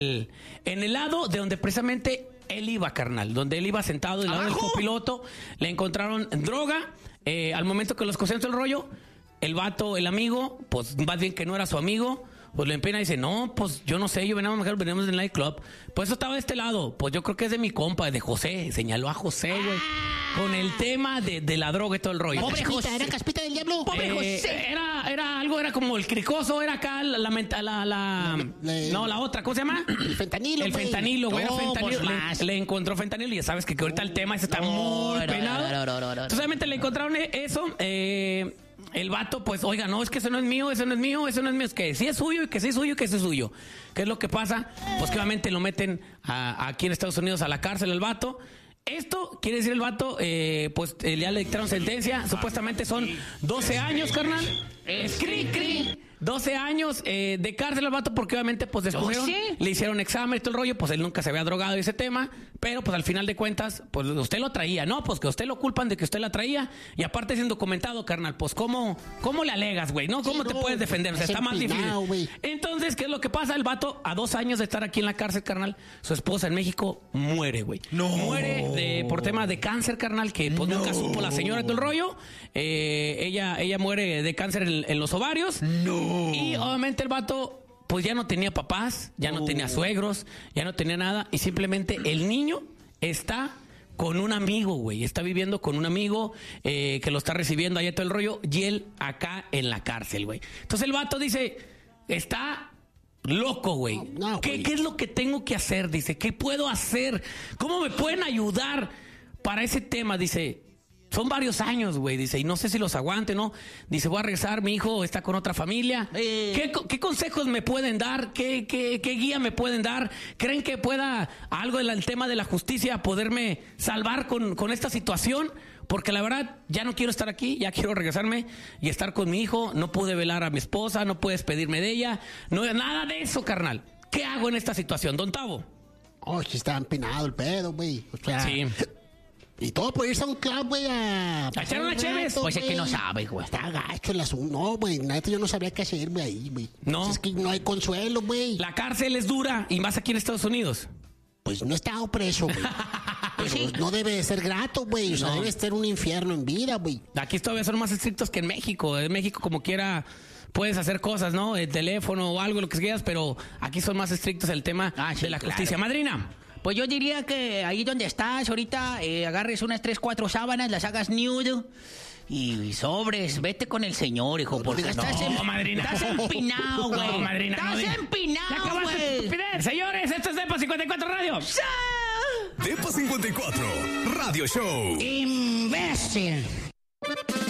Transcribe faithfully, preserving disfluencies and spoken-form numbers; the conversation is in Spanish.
el, en el lado de donde precisamente él iba, carnal, donde él iba sentado del lado del copiloto, le encontraron droga, eh, al momento que los cosieron el rollo, el vato, el amigo, pues más bien que no era su amigo, pues le empina y dice, no, pues yo no sé, yo venía a manejar, venimos del nightclub, pues eso estaba de este lado, pues yo creo que es de mi compa, de José, señaló a José, güey, ah. con el tema de, de la droga y todo el rollo. Pobre José, ¿era Caspita del Diablo? Pobre eh, José. Era, era algo, era como el cricoso, era acá la, la, la, la, la le, no, la otra, ¿cómo se llama? El fentanilo, El fentanilo, güey, no, era fentanilo, pues le, le encontró fentanilo y ya sabes que, que ahorita el tema ese está no, muy no, penado. No, no, no, no, no, Entonces, obviamente le encontraron eso, eh... el vato, pues, oiga, no, es que eso no es mío, eso no es mío, eso no es mío, es que sí es suyo y que sí es suyo y que sí es suyo. ¿Qué es lo que pasa? Pues que obviamente lo meten a, aquí en Estados Unidos a la cárcel el vato. Esto quiere decir el vato, eh, pues eh, ya le dictaron sentencia, supuestamente son doce años, carnal. Es cri, cri. doce años eh, de cárcel al vato porque obviamente pues descubrieron, le hicieron examen y todo el rollo, pues él nunca se había drogado ese tema, pero pues al final de cuentas, pues usted lo traía, ¿no? Pues que usted lo culpan de que usted la traía y aparte es indocumentado, carnal, pues ¿cómo, cómo le alegas, güey? ¿No? ¿Cómo sí, te no, puedes defender? O sea, está más difícil. Wey. Entonces, ¿qué es lo que pasa? El vato, a dos años de estar aquí en la cárcel, carnal, su esposa en México muere, güey. No. Muere de, por tema de cáncer, carnal, que pues no. nunca supo la señora y todo el rollo. Eh, ella, ella muere de cáncer en, en los ovarios. No. Y obviamente el vato, pues ya no tenía papás, ya no oh. tenía suegros, ya no tenía nada. Y simplemente el niño está con un amigo, güey. Está viviendo con un amigo eh, que lo está recibiendo allá todo el rollo. Y él acá en la cárcel, güey. Entonces el vato dice, está loco, güey. No, no, ¿Qué, ¿Qué es lo que tengo que hacer? Dice, ¿qué puedo hacer? ¿Cómo me pueden ayudar para ese tema? Dice... Son varios años, güey, dice, y no sé si los aguante, ¿no? Dice, voy a regresar, mi hijo está con otra familia. Eh. ¿Qué, ¿Qué consejos me pueden dar? ¿Qué, qué, ¿Qué guía me pueden dar? ¿Creen que pueda algo del tema de la justicia poderme salvar con, con esta situación? Porque la verdad, ya no quiero estar aquí, ya quiero regresarme y estar con mi hijo. No pude velar a mi esposa, no pude despedirme de ella. No, nada de eso, carnal. ¿Qué hago en esta situación, don Tavo? Oh, sí está empinado el pedo, güey. O sea... Sí. Y todo por irse a un club, güey, a... ¿A echar una chévez? Pues es que no sabe, güey. Está gacho el asunto. No, güey, neta, yo no sabía qué hacerme ahí, güey. No. Pues es que no hay consuelo, güey. La cárcel es dura, y más aquí en Estados Unidos. Pues no he estado preso, güey. Pero sí. No debe de ser grato, güey. O sea, no. debe ser un infierno en vida, güey. Aquí todavía son más estrictos que en México. En México, como quiera... Puedes hacer cosas, ¿no? El teléfono o algo, lo que quieras, pero aquí son más estrictos el tema ah, sí, de la justicia. Claro. Madrina. Pues yo diría que ahí donde estás ahorita, eh, agarres unas tres, cuatro sábanas, las hagas nude y sobres, vete con el señor, hijo, porque no, estás, no, en, madrina. estás empinado, güey. No, madrina. Estás no, empinado, güey. Señores, esto es Depa cincuenta y cuatro Radio. Depa cincuenta y cuatro Radio Show. Imbécil.